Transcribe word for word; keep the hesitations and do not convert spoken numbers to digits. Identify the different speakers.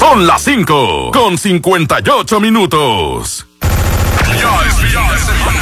Speaker 1: Son las cinco con cincuenta y ocho minutos. Ya es viernes.